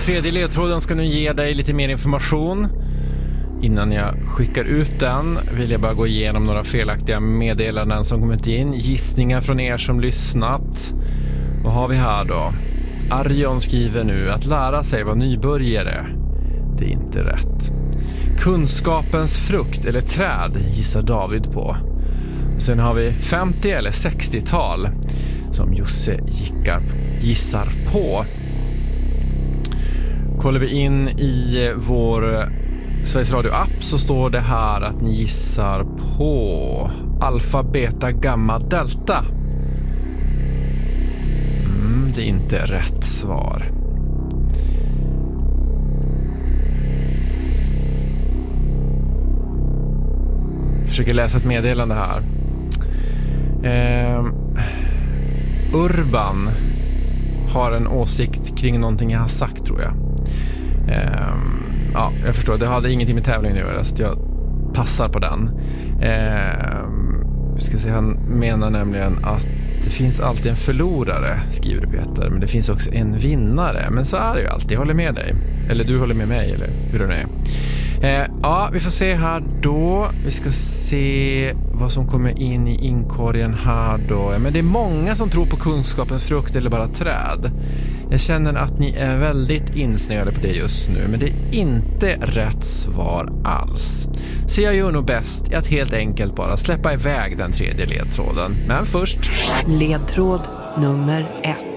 Tredje ledtråden ska nu ge dig lite mer information. Innan jag skickar ut den vill jag bara gå igenom några felaktiga meddelanden som kommit in. Gissningar från er som lyssnat. Vad har vi här då? Arjon skriver nu att lära sig vara nybörjare. Det är inte rätt. Kunskapens frukt eller träd gissar David på. Sen har vi 50 eller 60-tal som Josse gissar på. Kollar vi in i vår Sveriges Radio-app så står det här att ni gissar på alfa, beta, gamma, delta. Det är inte rätt svar. Försöker läsa ett meddelande här. Urban har en åsikt kring någonting jag har sagt, tror jag. Ja, jag förstår. Det hade ingenting med tävlingen att göra, så att jag passar på den. Ska se, han menar nämligen att det finns alltid en förlorare, skriver Peter, men det finns också en vinnare. Men så är det ju alltid. Jag håller med dig. Eller du håller med mig, eller hur det är. Ja, vi får se här då. Vi ska se vad som kommer in i inkorgen här då. Men det är många som tror på kunskapens frukt eller bara träd. Jag känner att ni är väldigt insnöade på det just nu, men det är inte rätt svar alls. Så jag gör nog bäst att helt enkelt bara släppa iväg den tredje ledtråden. Men först... Ledtråd nummer 1.